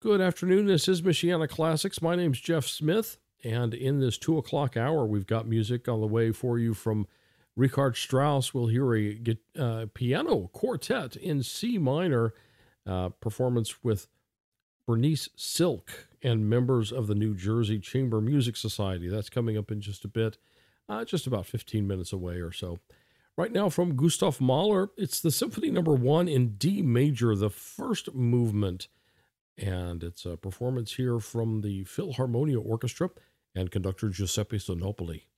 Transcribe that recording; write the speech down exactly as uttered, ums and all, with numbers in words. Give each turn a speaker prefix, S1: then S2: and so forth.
S1: Good afternoon. This is Michiana Classics. My name's Jeff Smith, and in this two o'clock hour, we've got music on the way for you from Richard Strauss. We'll hear a uh, piano quartet in C minor, uh, performance with Bernice Silk and members of the New Jersey Chamber Music Society. That's coming up in just a bit, uh, just about fifteen minutes away or so. Right now from Gustav Mahler, it's the Symphony Number One in D major, the first movement. And it's a performance here from the Philharmonia Orchestra and conductor Giuseppe Sonopoli.